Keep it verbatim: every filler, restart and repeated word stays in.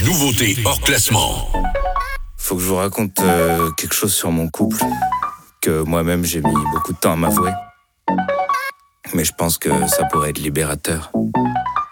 Nouveauté hors classement. Faut que je vous raconte euh, quelque chose sur mon couple que moi-même j'ai mis beaucoup de temps à m'avouer. Mais je pense que ça pourrait être libérateur.